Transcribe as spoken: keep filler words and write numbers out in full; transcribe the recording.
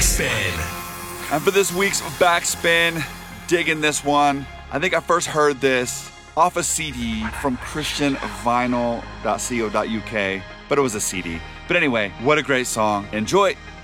Backspin. And for this week's Backspin, digging this one. I think I first heard this off a C D from christian vinyl dot co dot uk, but it was a C D. But anyway, what a great song. Enjoy.